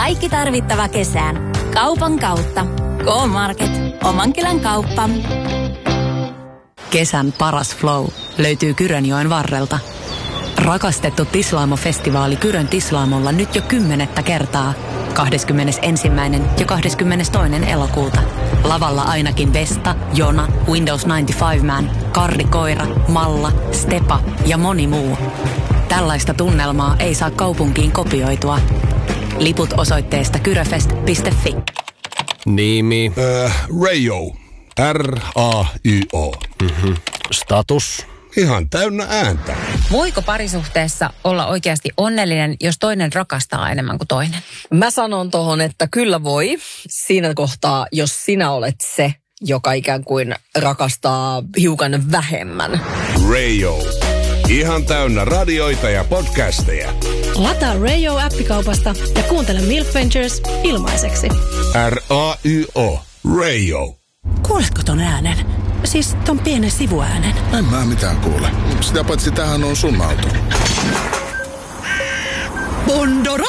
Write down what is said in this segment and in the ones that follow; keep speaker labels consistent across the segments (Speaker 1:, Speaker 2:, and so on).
Speaker 1: Kaikki tarvittava kesään. Kaupan kautta. K-Market. Oman kylän kauppa.
Speaker 2: Kesän paras flow löytyy Kyrönjoen varrelta. Rakastettu Tislaamo-festivaali Kyrön Tislaamolla nyt jo 10. kertaa. 21. ja 22. elokuuta. Lavalla ainakin Vesta, Jona, Windows 95 Man, Karri Koira, Malla, Stepa ja moni muu. Tällaista tunnelmaa ei saa kaupunkiin kopioitua. Liput osoitteesta kyröfest.fi.
Speaker 3: Nimi?
Speaker 4: Rayo. R-A-Y-O.
Speaker 3: Status?
Speaker 4: Ihan täynnä ääntä.
Speaker 5: Voiko parisuhteessa olla oikeasti onnellinen, jos toinen rakastaa enemmän kuin toinen?
Speaker 6: Mä sanon tohon, että kyllä voi. Siinä kohtaa, jos sinä olet se, joka ikään kuin rakastaa hiukan vähemmän.
Speaker 4: Rayo. Ihan täynnä radioita ja podcasteja.
Speaker 7: Lataa Rayo-appikaupasta ja kuuntele Milk Ventures ilmaiseksi.
Speaker 4: R-A-Y-O. Rayo.
Speaker 7: Kuuletko ton äänen? Siis ton pienen sivuäänen.
Speaker 8: En mä mitään kuule. Sitä paitsi tämähän on sun auto.
Speaker 7: Bondora!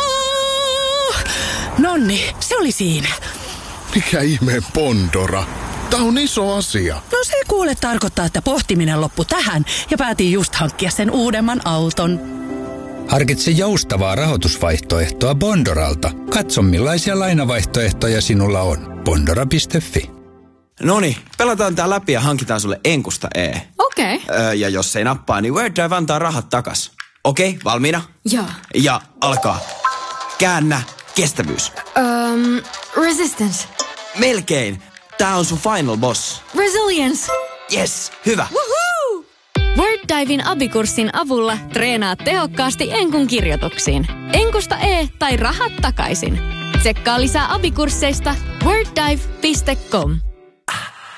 Speaker 7: Nonni, se oli siinä.
Speaker 8: Mikä ihmeen Bondora? Tää on iso asia.
Speaker 7: No se kuule tarkoittaa, että pohtiminen loppui tähän ja päätin just hankkia sen uudemman auton.
Speaker 9: Harkitse joustavaa rahoitusvaihtoehtoa Bondoralta. Katso millaisia lainavaihtoehtoja sinulla on. Bondora.fi.
Speaker 10: Noniin, pelataan tää läpi ja hankitaan sulle Enkusta E.
Speaker 5: Okei.
Speaker 10: Ja jos ei nappaa, niin WordDrive antaa rahat takas. Okei, valmiina?
Speaker 5: Joo.
Speaker 10: Ja alkaa. Käännä kestävyys.
Speaker 5: Resistance.
Speaker 10: Melkein. Tää on sun final boss.
Speaker 5: Resilience.
Speaker 10: Yes, hyvä.
Speaker 5: Woohoo! WordDiven abikurssin avulla treenaat tehokkaasti Enkun kirjoituksiin. Enkusta E tai rahat takaisin. Tsekkaa lisää abikursseista worddive.com.